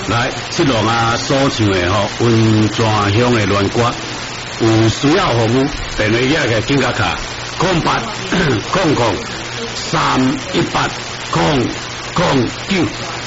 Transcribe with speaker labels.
Speaker 1: 来，这龙啊所唱的温泉乡的恋歌，有需要服务，电话遐个警察卡0800 318 009。